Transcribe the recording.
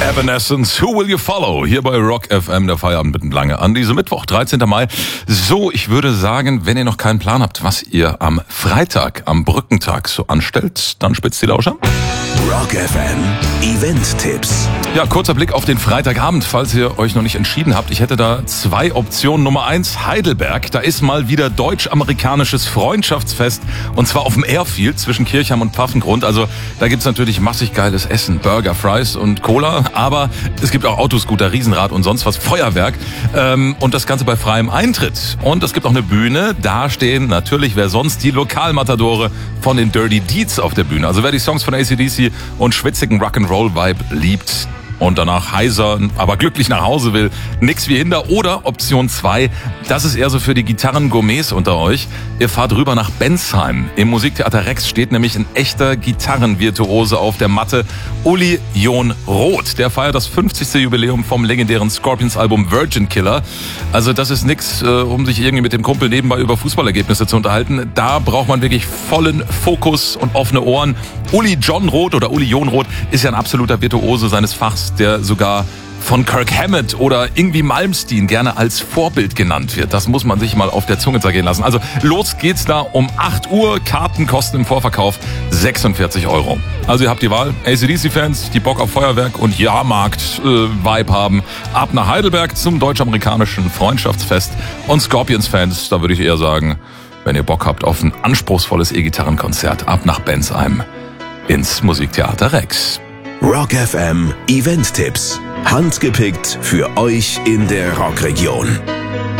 Evanescence, Who Will You Follow? Hier bei Rock FM, der Feierabend mitten lange an diesem Mittwoch, 13. Mai. So, ich würde sagen, wenn ihr noch keinen Plan habt, was ihr am Freitag, am Brückentag so anstellt, dann spitzt die Lauscher. Rock FM Event-Tipps. Ja, kurzer Blick auf den Freitagabend, falls ihr euch noch nicht entschieden habt. Ich hätte da zwei Optionen. Nummer 1, Heidelberg. Da ist mal wieder deutsch-amerikanisches Freundschaftsfest. Und zwar auf dem Airfield zwischen Kirchheim und Pfaffengrund. Also da gibt's natürlich massig geiles Essen. Burger, Fries und Cola. Aber es gibt auch Autoscooter, Riesenrad und sonst was. Feuerwerk. Und das Ganze bei freiem Eintritt. Und es gibt auch eine Bühne. Da stehen natürlich, wer sonst, die Lokalmatadore von den Dirty Deeds auf der Bühne. Also wer die Songs von AC/DC und schwitzigen Rock'n'Roll-Vibe liebt und danach heiser, aber glücklich nach Hause will, nix wie hinder. Oder Option 2, das ist eher so für die Gitarren-Gourmets unter euch. Ihr fahrt rüber nach Bensheim. Im Musiktheater Rex steht nämlich ein echter Gitarrenvirtuose auf der Matte, Uli Jon Roth. Der feiert das 50. Jubiläum vom legendären Scorpions-Album Virgin Killer. Also das ist nix, um sich irgendwie mit dem Kumpel nebenbei über Fußballergebnisse zu unterhalten. Da braucht man wirklich vollen Fokus und offene Ohren. Uli Jon Roth ist ja ein absoluter Virtuose seines Fachs, der sogar von Kirk Hammett oder Yngwie Malmsteen gerne als Vorbild genannt wird. Das muss man sich mal auf der Zunge zergehen lassen. Also los geht's da um 8 Uhr. Karten kosten im Vorverkauf 46 €. Also ihr habt die Wahl. AC/DC-Fans, die Bock auf Feuerwerk und Jahrmarkt-Vibe haben, ab nach Heidelberg zum deutsch-amerikanischen Freundschaftsfest. Und Scorpions-Fans, da würde ich eher sagen, wenn ihr Bock habt auf ein anspruchsvolles E-Gitarrenkonzert, ab nach Bensheim ins Musiktheater Rex. Rock FM Event-Tipps. Handgepickt für euch in der Rockregion.